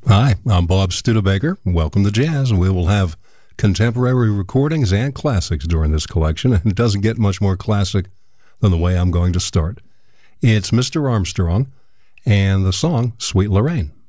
Hi, I'm Bob Studebaker. Welcome to Jazz. We will have contemporary recordings and classics during this collection, and it doesn't get much more classic than the way I'm going to start. It's Mr. Armstrong and the song Sweet Lorraine.